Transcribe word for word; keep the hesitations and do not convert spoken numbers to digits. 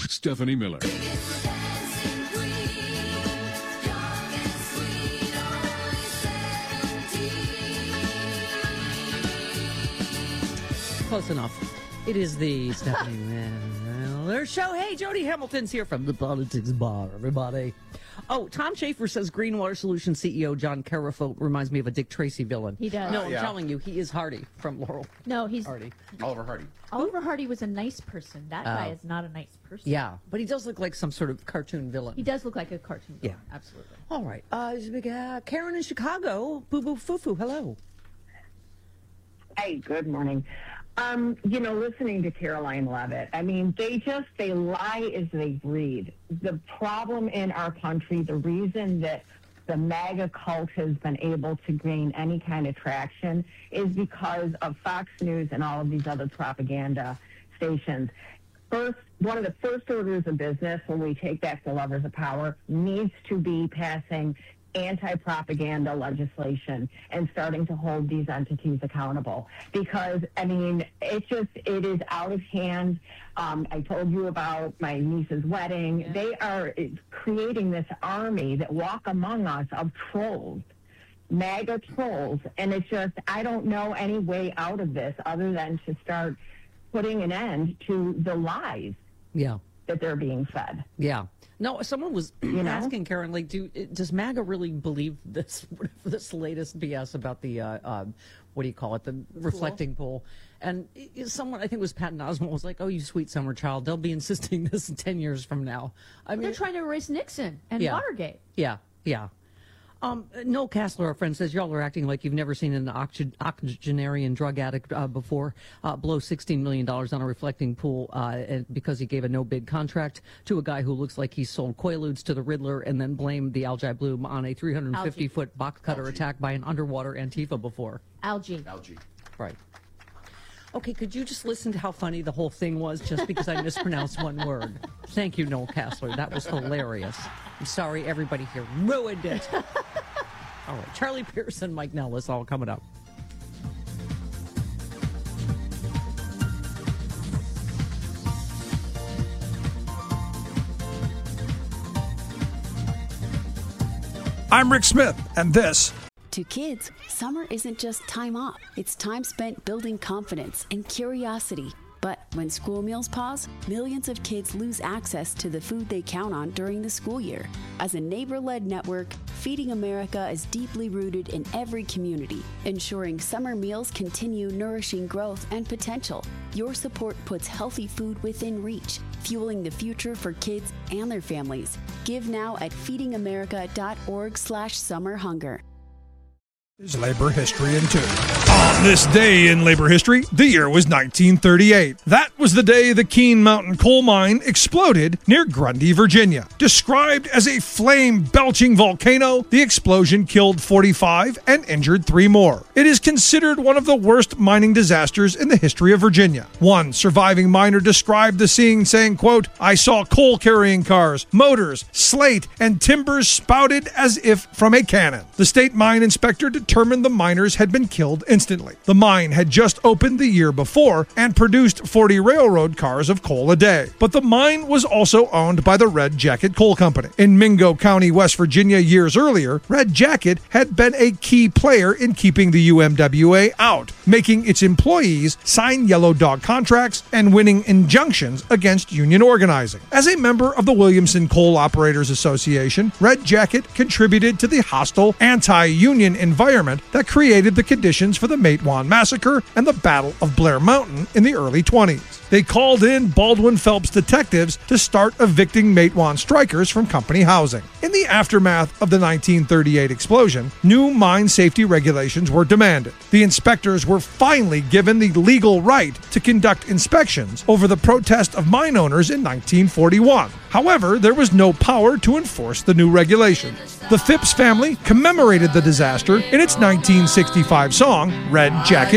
Stephanie Miller. Close enough. It is the Stephanie Miller Show. Hey, Jody Hamilton's here from the Politics Bar, everybody. Oh, Tom Schaefer says Greenwater Solutions C E O John Carafo reminds me of a Dick Tracy villain. He does. No, Uh, I'm yeah. telling you, he is Hardy from Laurel. No, he's Hardy. Oliver Hardy. Oliver Hardy was a nice person. That Oh. guy is not a nice person. Yeah, but he does look like some sort of cartoon villain. He does look like a cartoon villain. Yeah. Absolutely. All right. Uh, uh, Karen in Chicago. Boo Boo Foo Foo. Hello. Hey, good morning. Um, you know, listening to Caroline Levitt, I mean, they just, they lie as they breathe. The problem in our country, the reason that the MAGA cult has been able to gain any kind of traction is because of Fox News and all of these other propaganda stations. First, one of the first orders of business when we take back the levers of power needs to be passing anti-propaganda legislation and starting to hold these entities accountable. Because, I mean, it's just, it is out of hand. Um, I told you about my niece's wedding. Yeah. They are creating this army that walk among us of trolls, MAGA trolls. And it's just, I don't know any way out of this other than to start putting an end to the lies Yeah. that they're being fed. Yeah. No, someone was You know? asking Karen, like, do does MAGA really believe this this latest B S about the uh, uh, what do you call it, the reflecting pool? And it, someone, I think it was Patton Oswalt, was like, "Oh, you sweet summer child, they'll be insisting this in ten years from now." I mean, They're trying to erase Nixon and Yeah. Watergate. yeah, yeah. Um, Noel Castler, our friend, says y'all are acting like you've never seen an oxy- octogenarian drug addict uh, before uh, blow sixteen million dollars on a reflecting pool uh, and because he gave a no-bid contract to a guy who looks like he sold Quaaludes to the Riddler and then blamed the Algae Bloom on a three hundred fifty foot box cutter Algae. attack by an underwater Antifa before. Algae. Algae. Right. Okay, could you just listen to how funny the whole thing was just because I mispronounced one word? Thank you, Noel Castler. That was hilarious. I'm sorry everybody here ruined it. All right, Charlie Pearson, Mike Nellis, all coming up. I'm Rick Smith, and this To kids, summer isn't just time off. It's time spent building confidence and curiosity. But when school meals pause, millions of kids lose access to the food they count on during the school year. As a neighbor-led network, Feeding America is deeply rooted in every community, ensuring summer meals continue nourishing growth and potential. Your support puts healthy food within reach, fueling the future for kids and their families. Give now at feedingamerica.org slash summer hunger. is labor history in two. On this day in labor history, the year was nineteen thirty-eight. That was the day the Keene Mountain coal mine exploded near Grundy, Virginia. Described as a flame-belching volcano, the explosion killed forty-five and injured three more. It is considered one of the worst mining disasters in the history of Virginia. One surviving miner described the scene saying, quote, "I saw coal-carrying cars, motors, slate, and timbers spouted as if from a cannon." The state mine inspector determined the miners had been killed instantly. The mine had just opened the year before and produced forty railroad cars of coal a day. But the mine was also owned by the Red Jacket Coal Company. In Mingo County, West Virginia, years earlier, Red Jacket had been a key player in keeping the U M W A out, making its employees sign yellow dog contracts and winning injunctions against union organizing. As a member of the Williamson Coal Operators Association, Red Jacket contributed to the hostile anti-union environment that created the conditions for the Matewan Massacre and the Battle of Blair Mountain in the early twenties. They called in Baldwin Phelps detectives to start evicting Matewan strikers from company housing. In the aftermath of the nineteen thirty-eight explosion, new mine safety regulations were demanded. The inspectors were finally given the legal right to conduct inspections over the protest of mine owners in nineteen forty-one. However, there was no power to enforce the new regulations. The Phipps family commemorated the disaster in its nineteen sixty-five song, Red Jacket